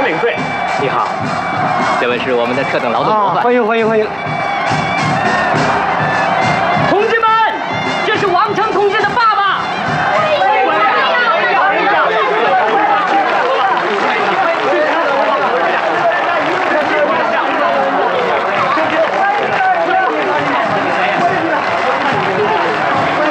领队。 你好，这位是我们的特等劳动模范。 欢迎欢迎欢迎。